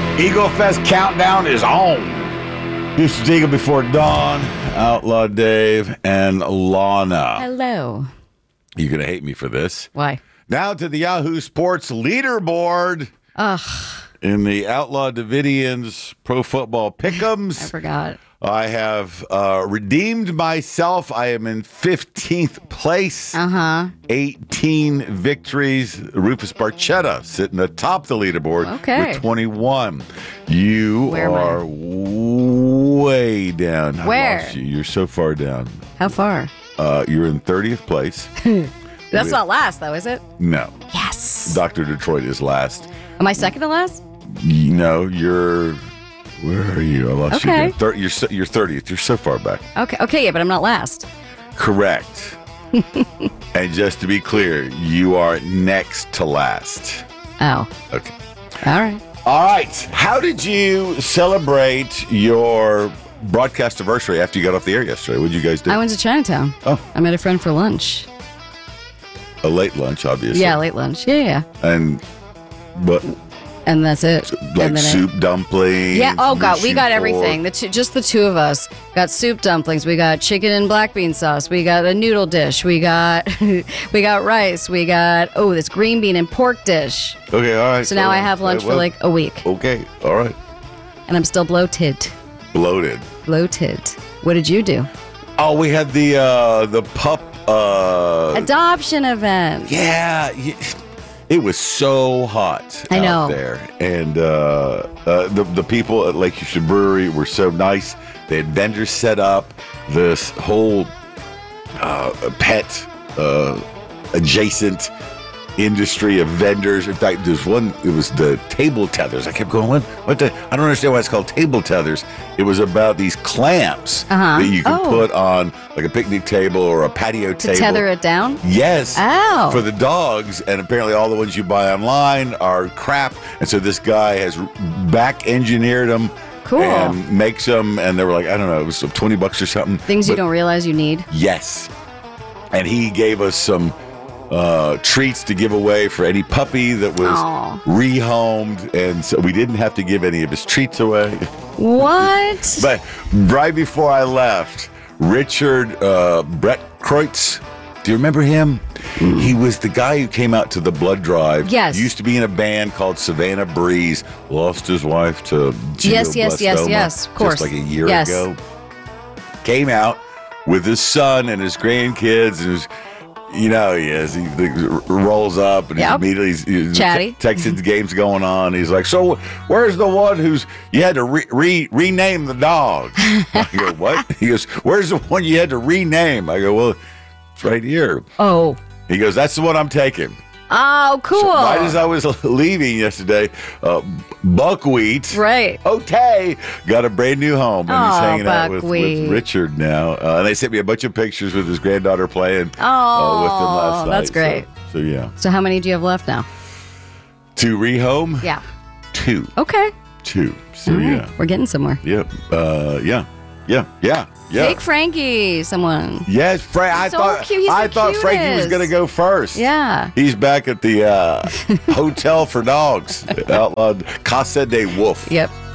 Eagle Fest countdown is on. This is Eagle Before Dawn, Outlaw Dave, and Lana. Hello. You're going to hate me for this. Why? Now to the Yahoo Sports leaderboard. Ugh. In the Outlaw Davidians Pro Football Pick'ems. I forgot. I have redeemed myself. I am in 15th place. 18 victories. Rufus Barchetta sitting atop the leaderboard with 21. You are way down. Where? I lost you. You're so far down. How far? You're in 30th place. That's not last, though, is it? No. Yes. Dr. Detroit is last. Am I second to last? No, you're... Where are you? I lost you. Okay. You're 30th. You're so far back. Okay, yeah, but I'm not last. Correct. And just to be clear, you are next to last. Oh. Okay. All right. All right. How did you celebrate your broadcast anniversary after you got off the air yesterday? What did you guys do? I went to Chinatown. Oh. I met a friend for lunch. A late lunch, obviously. Yeah, late lunch. Yeah. And what? And that's it. Like soup dumplings? Yeah. Oh, God. We got shoot everything. Just the two of us. Got soup dumplings. We got chicken and black bean sauce. We got a noodle dish. We got rice. We got, this green bean and pork dish. Okay, all right. So now I have lunch for like a week. Okay, all right. And I'm still bloated. Bloated. What did you do? Oh, we had the pup... adoption event. Yeah. It was so hot out there. And the people at Lake Houston Brewery were so nice. They had vendors set up. This whole pet adjacent industry of vendors. In fact, there's one, it was the table tethers. I kept going, I don't understand why it's called table tethers. It was about these clamps that you can put on like a picnic table or a patio table. To tether it down? Yes. Oh. For the dogs. And apparently all the ones you buy online are crap. And so this guy has back engineered them. Cool. And makes them. And they were like, I don't know, it was $20 or something. Things you don't realize you need? Yes. And he gave us some treats to give away for any puppy that was rehomed, and so we didn't have to give any of his treats away. What? But right before I left, Richard Brett Kreutz, do you remember him? He was the guy who came out to the blood drive. Yes. Used to be in a band called Savannah Breeze, lost his wife to glioblastoma yes, of course. just like a year ago. Came out with his son and his grandkids and his... You know he is. He rolls up and he's immediately chatty. Texans game's going on. He's like, so where's the one who's you had to rename the dog? I go, what? He goes, where's the one you had to rename? I go, well, it's right here. Oh. He goes, that's the one I'm taking. Oh, cool. So right as I was leaving yesterday, Buckwheat, okay, got a brand new home, and he's hanging out with Richard now. And they sent me a bunch of pictures with his granddaughter playing with them last night. That's great. So yeah. So how many do you have left now? To rehome? Yeah. 2. Okay. 2. So yeah. We're getting somewhere. Yep. Yeah. Take Frankie, someone. Yes, Frank. I thought Frankie was going to go first. Yeah. He's back at the Hotel for Dogs, outlawed Casa de Wolf. Yep.